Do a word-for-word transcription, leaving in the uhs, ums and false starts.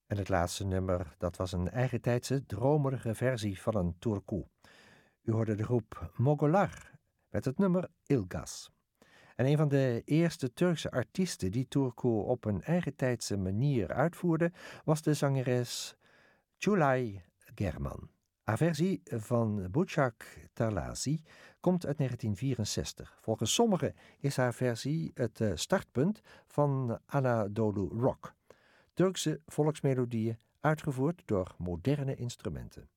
En het laatste nummer, dat was een eigentijdse, dromerige versie van een turku. U hoorde de groep Mogolar met het nummer Ilgaz. En een van de eerste Turkse artiesten die turku op een eigentijdse manier uitvoerde, was de zangeres Tülay German. Haar versie van Bucak Tarlazi komt uit negentien vierenzestig. Volgens sommigen is haar versie het startpunt van Anadolu Rock. Turkse volksmelodieën uitgevoerd door moderne instrumenten.